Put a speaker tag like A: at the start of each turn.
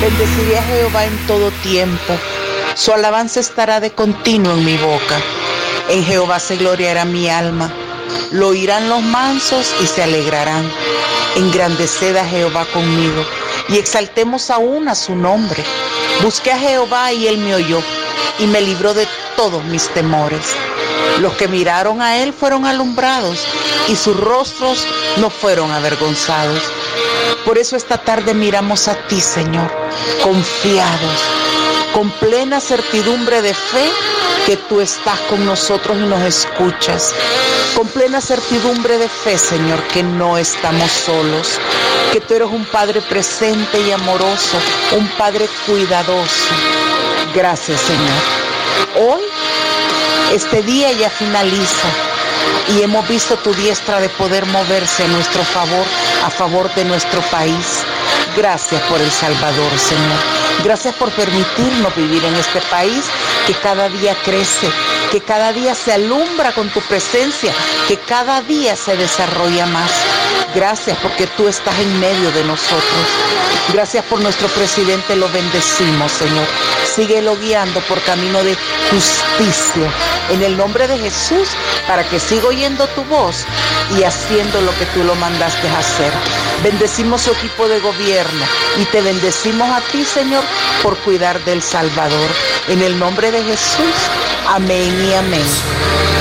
A: Bendeciré a Jehová en todo tiempo. Su alabanza estará de continuo en mi boca. En Jehová se gloriará mi alma. Lo oirán los mansos y se alegrarán. Engrandeced a Jehová conmigo y exaltemos aún a su nombre. Busqué a Jehová y él me oyó y me libró de todos mis temores. Los que miraron a él fueron alumbrados y sus rostros no fueron avergonzados. Por eso esta tarde miramos a ti, Señor, confiados, con plena certidumbre de fe que tú estás con nosotros y nos escuchas. Con plena certidumbre de fe, Señor, que no estamos solos, que tú eres un Padre presente y amoroso, un Padre cuidadoso. Gracias, Señor. Hoy, este día ya finaliza y hemos visto tu diestra de poder moverse a nuestro favor, a favor de nuestro país. Gracias por El Salvador, Señor. Gracias por permitirnos vivir en este país que cada día crece, que cada día se alumbra con tu presencia, que cada día se desarrolla más. Gracias porque tú estás en medio de nosotros. Gracias por nuestro presidente, lo bendecimos, Señor. Síguelo guiando por camino de justicia. En el nombre de Jesús, para que siga oyendo tu voz y haciendo lo que tú lo mandaste a hacer. Bendecimos su equipo de gobierno y te bendecimos a ti, Señor, por cuidar del Salvador. En el nombre de Jesús, amén y amén.